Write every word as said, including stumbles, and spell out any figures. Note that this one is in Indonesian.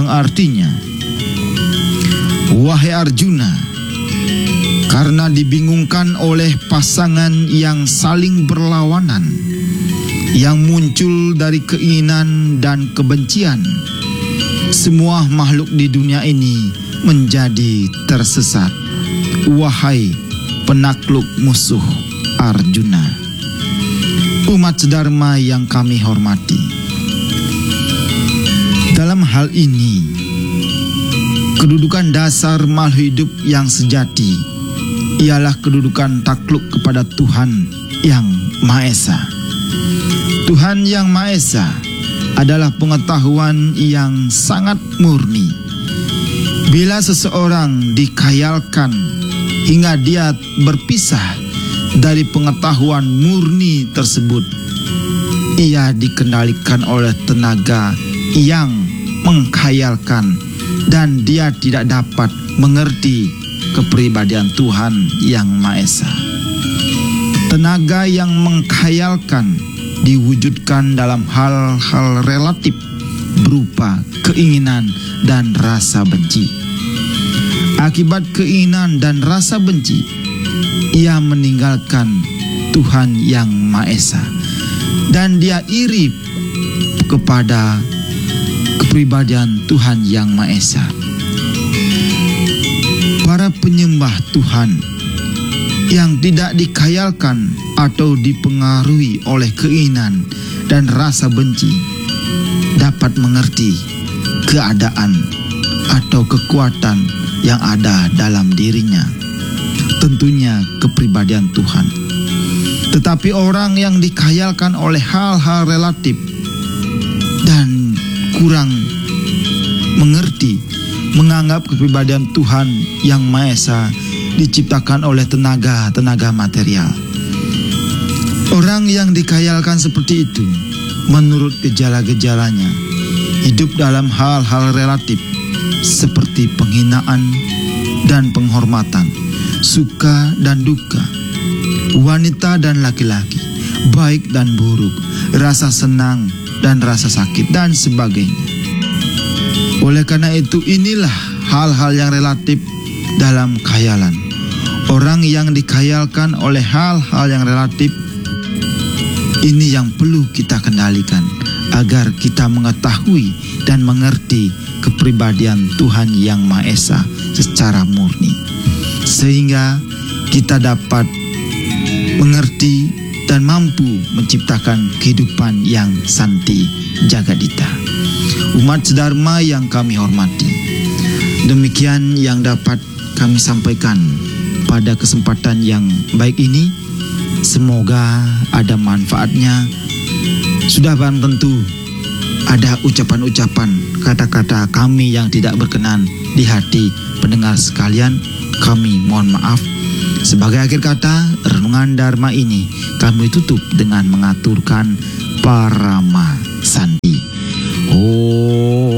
artinya, wahai Arjuna, karena dibingungkan oleh pasangan yang saling berlawanan, yang muncul dari keinginan dan kebencian, semua makhluk di dunia ini menjadi tersesat. Wahai penakluk musuh Arjuna. Umat sedharma yang kami hormati, dalam hal ini, kedudukan dasar makhluk hidup yang sejati ialah kedudukan takluk kepada Tuhan yang Maha Esa. Tuhan yang Maha Esa adalah pengetahuan yang sangat murni. Bila seseorang dikayalkan hingga dia berpisah dari pengetahuan murni tersebut, ia dikendalikan oleh tenaga yang mengkhayalkan dan dia tidak dapat mengerti kepribadian Tuhan yang Maha Esa. Tenaga yang mengkhayalkan diwujudkan dalam hal-hal relatif berupa keinginan dan rasa benci. Akibat keinginan dan rasa benci, ia meninggalkan Tuhan yang Maha Esa dan dia iri kepada kepribadian Tuhan yang Maha Esa. Para penyembah Tuhan yang tidak dikayalkan atau dipengaruhi oleh keinginan dan rasa benci dapat mengerti keadaan atau kekuatan yang ada dalam dirinya, tentunya kepribadian Tuhan. Tetapi orang yang dikayalkan oleh hal-hal relatif dan kurang mengerti, menganggap kepribadian Tuhan yang Maha Esa diciptakan oleh tenaga-tenaga material. Orang yang dikayalkan seperti itu, menurut gejala-gejalanya, hidup dalam hal-hal relatif seperti penghinaan dan penghormatan, suka dan duka, wanita dan laki-laki, baik dan buruk, rasa senang dan rasa sakit, dan sebagainya. Oleh karena itu, inilah hal-hal yang relatif dalam khayalan. Orang yang dikayalkan oleh hal-hal yang relatif ini yang perlu kita kendalikan agar kita mengetahui dan mengerti kepribadian Tuhan yang Maha Esa secara murni, sehingga kita dapat mengerti dan mampu menciptakan kehidupan yang santi jagadita. Umat sedharma yang kami hormati, demikian yang dapat kami sampaikan pada kesempatan yang baik ini. Semoga ada manfaatnya. Sudah barang tentu ada ucapan-ucapan, kata-kata kami yang tidak berkenan di hati pendengar sekalian, kami mohon maaf. Sebagai akhir kata, renungan Dharma ini kami tutup dengan mengaturkan Parama Santi. Oh.